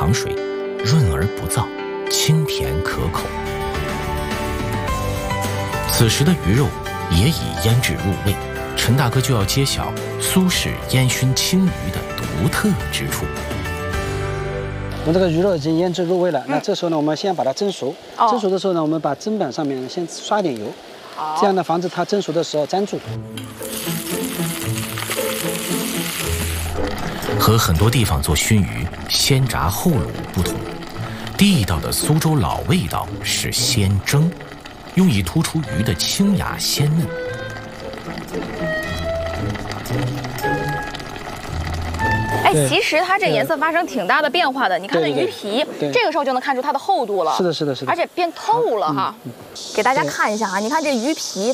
糖水，润而不燥，清甜可口。此时的鱼肉也已腌制入味，陈大哥就要揭晓苏式烟熏青鱼的独特之处。 我们这个鱼肉已经腌制入味了，那这时候呢，我们先把它蒸熟。蒸熟的时候呢，我们把砧板上面先刷点油，这样呢防止它蒸熟的时候粘住。 和很多地方做熏鱼先炸后卤不同，地道的苏州老味道是先蒸，用以突出鱼的清雅鲜嫩。 哎，其实它这颜色发生挺大的变化的。你看那鱼皮，这个时候就能看出它的厚度了。 是的，是的，是的， 而且变透了哈。给大家看一下啊，你看这鱼皮。